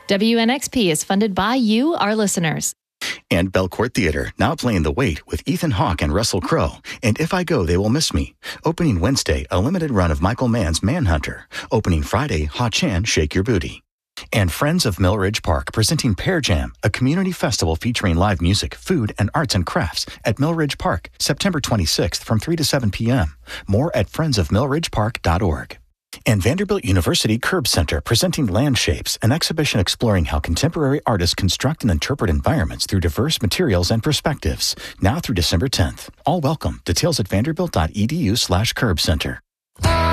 WNXP is funded by you, our listeners. And Belcourt Theater, now playing The Wait with Ethan Hawke and Russell Crowe. And If I Go, They Will Miss Me. Opening Wednesday, a limited run of Michael Mann's Manhunter. Opening Friday, Ha Chan, Shake Your Booty. And Friends of Mill Ridge Park presenting Pear Jam, a community festival featuring live music, food, and arts and crafts at Mill Ridge Park, September 26th from 3 to 7 p.m. More at friendsofmillridgepark.org. And Vanderbilt University Curb Center presenting Landshapes, an exhibition exploring how contemporary artists construct and interpret environments through diverse materials and perspectives. Now through December 10th. All welcome. Details at vanderbilt.edu/curbcenter.